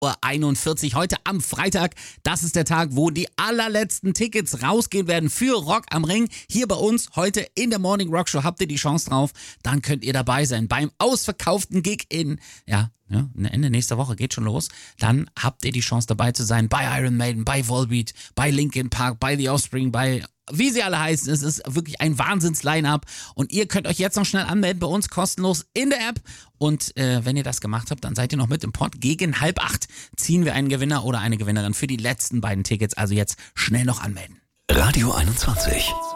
21:41 heute am Freitag. Das ist der Tag, wo die allerletzten Tickets rausgehen werden für Rock am Ring. Hier bei uns heute in der Morning Rock Show habt ihr die Chance drauf. Dann könnt ihr dabei sein beim ausverkauften Gig Ende nächster Woche geht schon los. Dann habt ihr die Chance dabei zu sein bei Iron Maiden, bei Volbeat, bei Linkin Park, bei The Offspring, bei wie sie alle heißen. Es ist wirklich ein Wahnsinns-Line-Up und ihr könnt euch jetzt noch schnell anmelden bei uns kostenlos in der App und wenn ihr das gemacht habt, dann seid ihr noch mit im Pod. Gegen 7:30 ziehen wir einen Gewinner oder eine Gewinnerin für die letzten beiden Tickets, also jetzt schnell noch anmelden. Radio 21.